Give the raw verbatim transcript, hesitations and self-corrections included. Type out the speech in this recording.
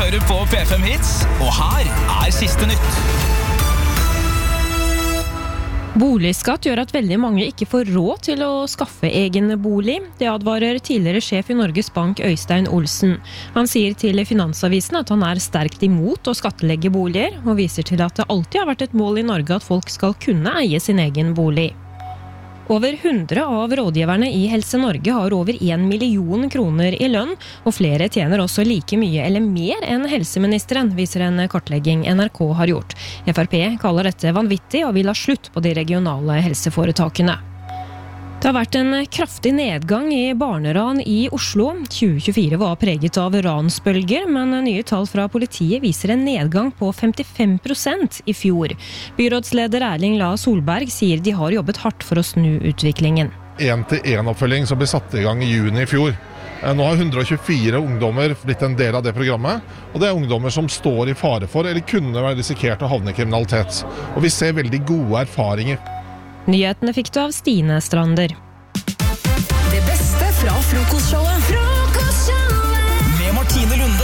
hører på P fem Hits, og her er siste nytt. Boligskatt gjør at veldig mange ikke får råd til å skaffe egen bolig. Det advarer tidligere sjef i Norges Bank Øystein Olsen. Han sier til Finansavisen at han er sterkt imot å skattelegge boliger, og viser til at det alltid har vært et mål i Norge at folk skal kunne eie sin egen bolig. Over hundre av rådgiverne i Helse Norge har over en million kroner i lønn, og flere tjener også like mye eller mer enn helseministeren, viser en kartlegging N R K har gjort. F R P kaller dette vanvittig og vil ha slutt på de regionale helseforetakene. Det har vært en kraftig nedgang i barneran i Oslo. tjue tjuefire var preget av ransbølger, men nye tall fra politiet viser en nedgang på femtifem prosent i fjor. Byrådsleder Erling La Solberg sier de har jobbet hardt for å snu utviklingen. En-til-en-oppfølging som ble satt i gang i juni i fjor. Nå har hundre og tjuefire ungdommer blitt en del av det programmet, og det er ungdommer som står i fare for eller kunne være risikert å havne i kriminalitet. Og vi ser veldig gode erfaringer. Nyhetene fikk du av Stine Strander. Det beste fra frokostshow